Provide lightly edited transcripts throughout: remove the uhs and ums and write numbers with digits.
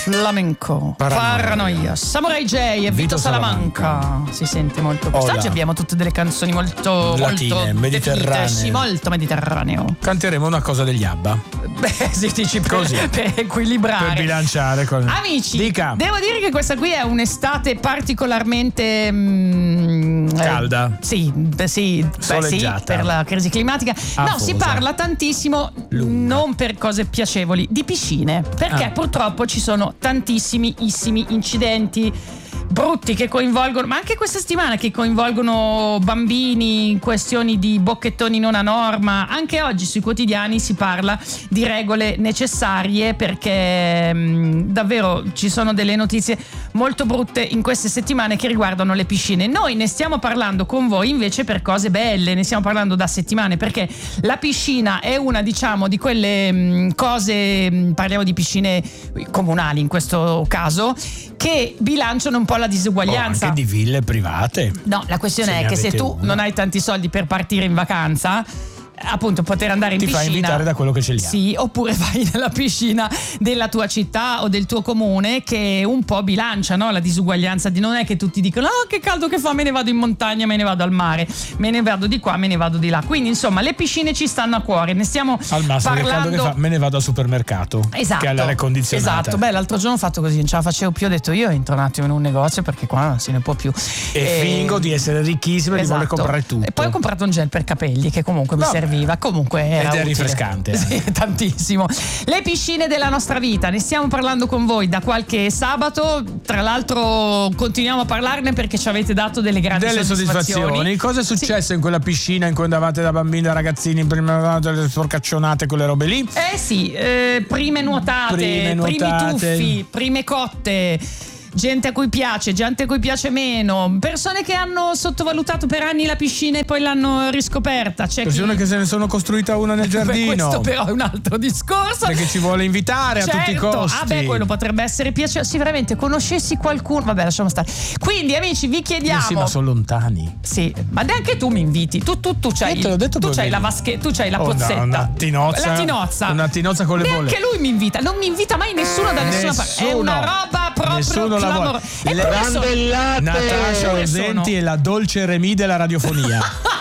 flamenco, Paranoia, Samurai J e Vito Salamanca. Si sente molto. Quest'oggi abbiamo tutte delle canzoni molto latine, molto mediterranee. Sì, molto mediterraneo. Canteremo una cosa degli ABBA. Beh, sì, dici così per equilibrare, per bilanciare con... Amici, dica. Devo dire che questa qui è un'estate particolarmente calda. Sì, soleggiata, per la crisi climatica. No, si parla tantissimo, non per cose piacevoli, di piscine, perché purtroppo ci sono tantissimi incidenti brutti che coinvolgono, ma anche questa settimana, che coinvolgono bambini in questioni di bocchettoni non a norma. Anche oggi sui quotidiani si parla di regole necessarie, perché davvero ci sono delle notizie molto brutte in queste settimane che riguardano le piscine. Noi ne stiamo parlando con voi invece per cose belle, ne stiamo parlando da settimane, perché la piscina è una, diciamo, di quelle cose, parliamo di piscine comunali in questo caso, che bilanciano un po' la disuguaglianza. Anche di ville private. No, la questione è che se tu non hai tanti soldi per partire in vacanza, appunto poter andare in piscina, ti fai invitare da quello che ce li ha. Sì, oppure vai nella piscina della tua città o del tuo comune, che un po' bilancia, no? La disuguaglianza di, non è che tutti dicono che caldo che fa, me ne vado in montagna, me ne vado al mare, me ne vado di qua, me ne vado di là. Quindi insomma le piscine ci stanno a cuore, ne stiamo al massimo parlando. Che caldo che fa, me ne vado al supermercato, esatto, che ha l'aria condizionata. Esatto, beh, l'altro giorno ho fatto così, non ce la facevo più, ho detto io entro un attimo in un negozio perché qua non se ne può più. E fingo di essere ricchissimo e di voler comprare tutto. E poi ho comprato un gel per capelli che comunque mi serviva, comunque era ed è utile. Rinfrescante. Sì, tantissimo. Le piscine della nostra vita, ne stiamo parlando con voi da qualche sabato, tra l'altro continuiamo a parlarne perché ci avete dato delle grandi soddisfazioni. Cosa è successo in quella piscina in cui andavate da bambini, da ragazzini, prima delle sporcaccionate, quelle robe lì? Prime nuotate, primi tuffi, prime cotte. Gente a cui piace, gente a cui piace meno, persone che hanno sottovalutato per anni la piscina e poi l'hanno riscoperta. C'è persone che se ne sono costruita una nel giardino. Questo però è un altro discorso. Perché ci vuole invitare a tutti i costi. Quello potrebbe essere piacevole. Sì, veramente, conoscessi qualcuno. Vabbè, lasciamo stare. Quindi, amici, vi chiediamo. Sì, ma sono lontani. Sì, ma neanche tu mi inviti. Tu c'hai. Te l'ho detto, tu c'hai la vaschetta, tu c'hai la pozzetta. Una tinozza. Una tinozza con le bolle. Neanche lui mi invita. Non mi invita mai nessuno da nessuna parte. È una roba proprio. Randellate Natascia Rosenti e la dolce Remi della radiofonia.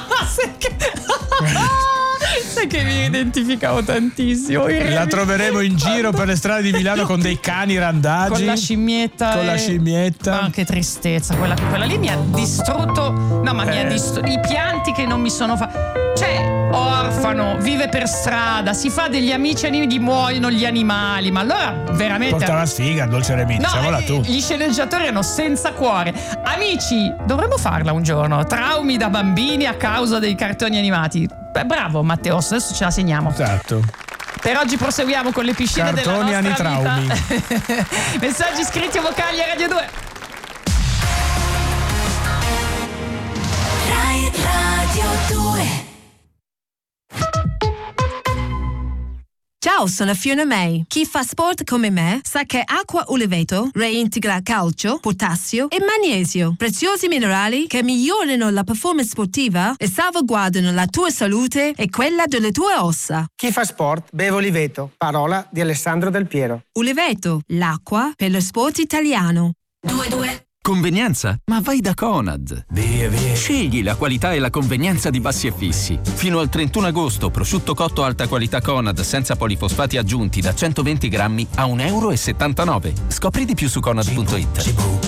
Sai che mi identificavo tantissimo. La troveremo in giro per le strade di Milano con dei cani randagi, con la scimmietta. Ma che tristezza, quella lì mi ha distrutto. No, ma mi ha distrutto i pianti che non mi sono cioè, orfano, vive per strada, si fa degli amici, gli muoiono gli animali. Ma allora veramente porta la sfiga, dolce Remi, diciamola tu. Gli sceneggiatori erano senza cuore. Amici, dovremmo farla un giorno. Traumi da bambini a causa dei cartoni animati. Beh, bravo Matteo, adesso ce la segniamo. Esatto. Per oggi proseguiamo con le piscine cartoni della nostra traumi. Messaggi scritti o vocali a Radio 2. Rai Radio 2. Ciao, sono Fiona May. Chi fa sport come me sa che Acqua Uleveto reintegra calcio, potassio e magnesio, preziosi minerali che migliorano la performance sportiva e salvaguardano la tua salute e quella delle tue ossa. Chi fa sport beve Uleveto, parola di Alessandro Del Piero. Uleveto, l'acqua per lo sport italiano. 2-2. Convenienza? Ma vai da Conad. Via. Scegli la qualità e la convenienza di Bassi e Fissi. Fino al 31 agosto, prosciutto cotto alta qualità Conad senza polifosfati aggiunti da 120 grammi a €1,79. Scopri di più su Conad.it.